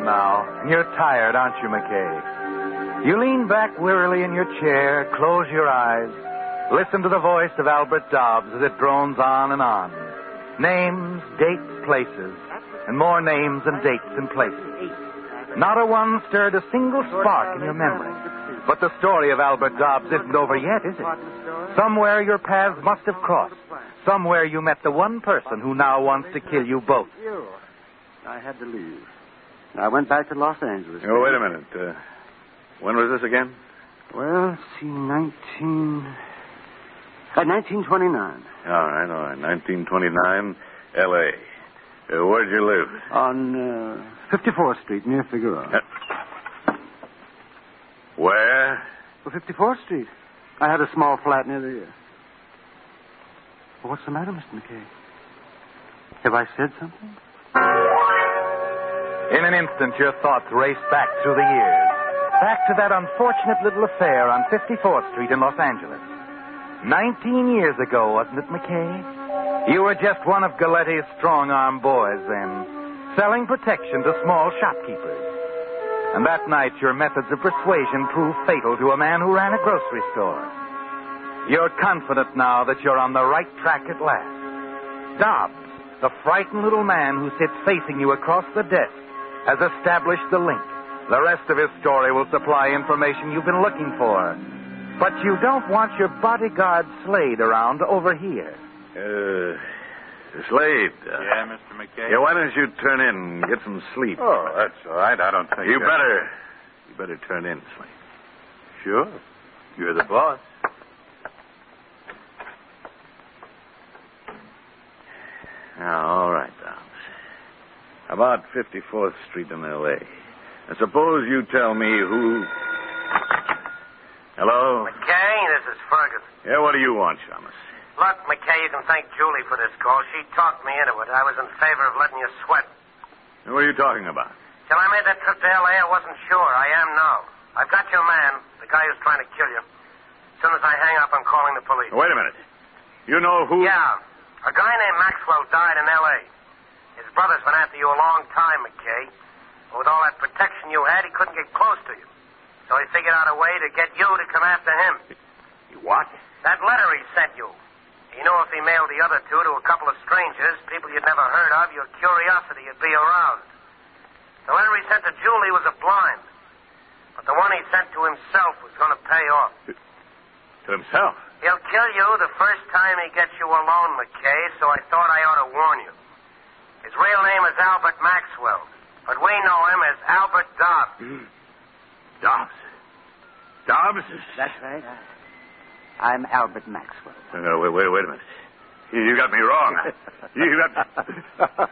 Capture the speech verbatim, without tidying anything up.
home now, and you're tired, aren't you, McKay? You lean back wearily in your chair, close your eyes, listen to the voice of Albert Dobbs as it drones on and on. Names, dates, places, and more names and dates and places. Not a one stirred a single spark in your memory. But the story of Albert Dobbs isn't over yet, is it? Somewhere your paths must have crossed. Somewhere you met the one person who now wants to kill you both. I had to leave. I went back to Los Angeles. Oh, wait a minute. Uh, when was this again? Well, let's see, nineteen... Uh, nineteen twenty-nine. All right, all right. nineteen twenty-nine, L A Uh, where'd you live? On uh, fifty-fourth Street, near Figueroa. Uh, where? Well, fifty-fourth Street. I had a small flat near there. Well, what's the matter, Mister McKay? Have I said something? In an instant, your thoughts race back through the years. Back to that unfortunate little affair on fifty-fourth Street in Los Angeles. Nineteen years ago, wasn't it, McKay? You were just one of Galetti's strong-arm boys then, selling protection to small shopkeepers. And that night, your methods of persuasion proved fatal to a man who ran a grocery store. You're confident now that you're on the right track at last. Dobbs, the frightened little man who sits facing you across the desk, has established the link. The rest of his story will supply information you've been looking for. But you don't want your bodyguard Slade around over here. Uh, Slade. Uh, yeah, Mister McKay? Yeah, why don't you turn in and get some sleep? Oh, that's all right. I don't think... You I... better... You better turn in, Slade. Sure. You're the boss. Now, all right, Dobbs. About fifty-fourth Street in L A Now, suppose you tell me who... Hello? McKay, this is Ferguson. Yeah, what do you want, Shamus? Look, McKay, you can thank Julie for this call. She talked me into it. I was in favor of letting you sweat. What are you talking about? Till I made that trip to L A, I wasn't sure. I am now. I've got your man, the guy who's trying to kill you. As soon as I hang up, I'm calling the police. Wait a minute. You know who... Yeah. A guy named Maxwell died in L A His brother's been after you a long time, McKay. But with all that protection you had, he couldn't get close to you. So he figured out a way to get you to come after him. What? That letter he sent you. He knew if he mailed the other two to a couple of strangers, people you'd never heard of, your curiosity would be aroused. The letter he sent to Julie was a blind. But the one he sent to himself was going to pay off. To himself? He'll kill you the first time he gets you alone, McKay, so I thought I ought to warn you. His real name is Albert Maxwell, but we know him as Albert Dobbs. Mm. Dobbs? Dobbs? That's right. I, I'm Albert Maxwell. No, no, wait, wait, wait a minute. You, you got me wrong. you got...